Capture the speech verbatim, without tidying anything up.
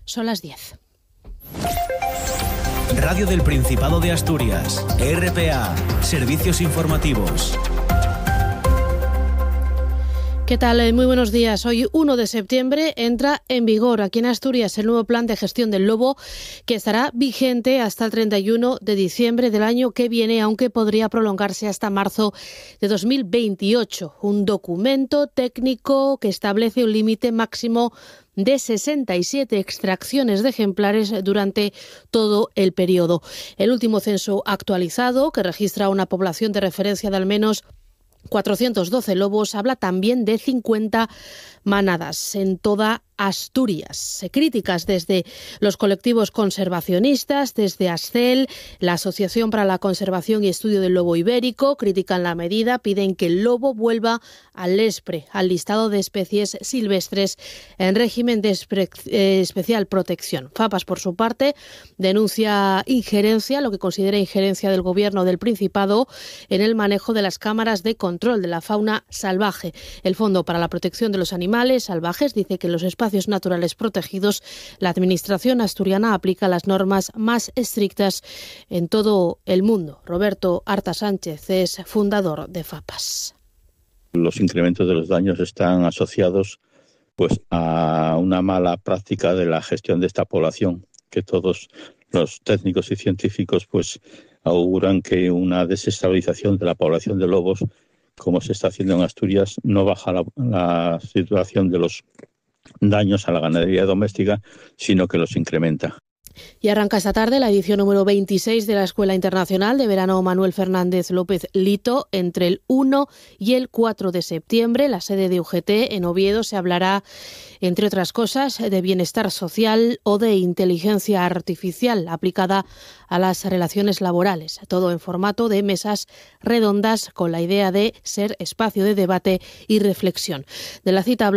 Son las diez. Radio del Principado de Asturias, R P A, Servicios Informativos. ¿Qué tal? Muy buenos días. Hoy, uno de septiembre, entra en vigor aquí en Asturias el nuevo plan de gestión del lobo, que estará vigente hasta el treinta y uno de diciembre del año que viene, aunque podría prolongarse hasta marzo de dos mil veintiocho. Un documento técnico que establece un límite máximo de sesenta y siete extracciones de ejemplares durante todo el periodo. El último censo actualizado, que registra una población de referencia de al menos cuatrocientos doce lobos, habla también de cincuenta manadas en toda Asturias. Críticas desde los colectivos conservacionistas, desde ASCEL, la Asociación para la Conservación y Estudio del Lobo Ibérico, critican la medida, piden que el lobo vuelva al ESPRE, al listado de especies silvestres en régimen de espre- eh, especial protección. FAPAS, por su parte, denuncia injerencia, lo que considera injerencia del Gobierno del Principado en el manejo de las cámaras de control de la fauna salvaje. El Fondo para la Protección de los Animales Salvajes dice que en los espacios naturales protegidos, la Administración asturiana aplica las normas más estrictas en todo el mundo. Roberto Arta Sánchez es fundador de FAPAS. Los incrementos de los daños están asociados pues a una mala práctica de la gestión de esta población, que todos los técnicos y científicos pues auguran que una desestabilización de la población de lobos, como se está haciendo en Asturias, no baja la, la situación de los daños a la ganadería doméstica, sino que los incrementa. Y arranca esta tarde la edición número veintiséis de la Escuela Internacional de Verano Manuel Fernández López Lito. Entre el uno y el cuatro de septiembre, la sede de U G T en Oviedo se hablará, entre otras cosas, de bienestar social o de inteligencia artificial aplicada a las relaciones laborales. Todo en formato de mesas redondas con la idea de ser espacio de debate y reflexión. De la cita